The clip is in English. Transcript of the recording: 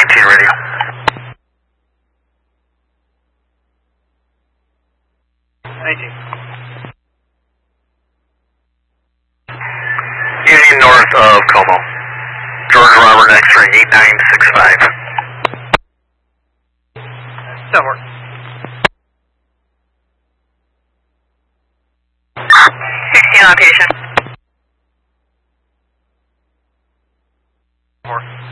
19 radio. Union north of Como. George Robert X-ray 8965. That works. 16 on patient. 4.